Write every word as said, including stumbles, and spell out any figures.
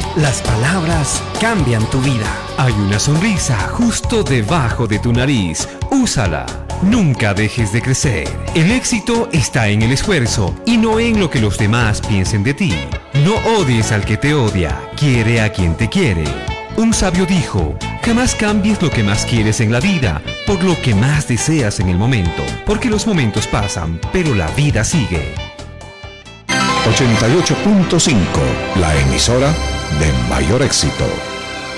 Las palabras cambian tu vida. Hay una sonrisa justo debajo de tu nariz. Úsala. Nunca dejes de crecer. El éxito está en el esfuerzo y no en lo que los demás piensen de ti. No odies al que te odia, quiere a quien te quiere. Un sabio dijo, jamás cambies lo que más quieres en la vida por lo que más deseas en el momento, porque los momentos pasan, pero la vida sigue. ochenta y ocho punto cinco, la emisora de mayor éxito.